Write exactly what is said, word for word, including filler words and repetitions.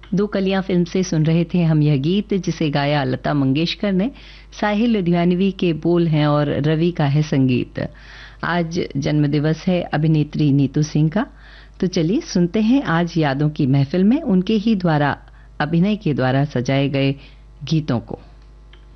दो कलियां फिल्म से सुन रहे थे हम यह गीत, जिसे गाया लता मंगेशकर ने। साहिल लुधियानवी के बोल हैं और रवि का है संगीत। आज जन्मदिवस है अभिनेत्री नीतू सिंह का, तो चलिए सुनते हैं आज यादों की महफिल में उनके ही द्वारा अभिनय के द्वारा सजाए गए गीतों को।